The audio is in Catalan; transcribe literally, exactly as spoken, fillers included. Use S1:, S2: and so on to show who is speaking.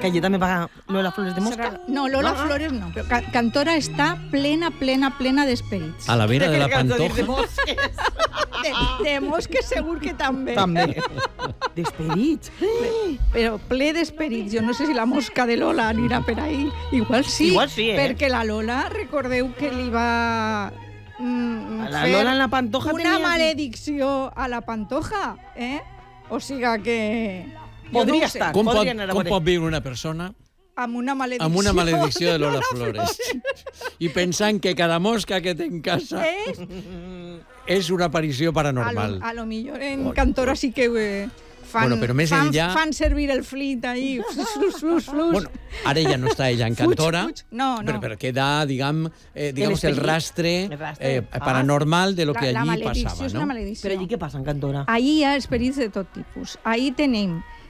S1: Que allí també va Lola Flores de Mosca.
S2: No, Lola no, Flores no, però Ca Cantora està plena, plena, plena d'esperits.
S3: A la vera de la Pantoja.
S1: De mosques.
S2: De, de mosques segur que també.
S1: També. D'esperits.
S2: Però ple d'esperits. Jo no sé si la mosca de Lola anirà per ahí. Igual sí.
S1: Igual sí, eh?
S2: Perquè la Lola, recordeu que li va... Mm,
S1: la Lola en la Pantoja
S2: una
S1: tenia...
S2: maledicció a la Pantoja, eh? O siga que...
S1: Podria
S2: no
S1: estar.
S3: Com, pot,
S1: Podria anar a
S3: com
S1: veure.
S3: pot viure una persona
S2: amb una maledicció,
S3: amb una maledicció de Lola
S2: Flores.
S3: Flores i pensant que cada mosca que té en casa
S2: És,
S3: és una aparició
S2: a,
S3: paranormal.
S2: lo, a lo millor en Cantora sí que eh, fan,
S3: Bueno, però més
S2: fan,
S3: enllà-
S2: fan servir el flit ahí. Flus, flus, flus.
S3: Bueno, ara ja no està ella en Cantora,
S2: Fuig, fuig. No, no.
S3: Però, però queda, diguem, eh, digamos, el
S1: esperit.
S3: rastre,
S1: El rastre.
S3: eh, paranormal de lo que
S2: la, la
S3: allí
S2: maledicció
S3: passava,
S2: és una
S3: no?
S2: maledicció.
S1: Però allí què passa en Cantora?
S2: Ahí hi ha esperits de tot tipus. Ahí tenim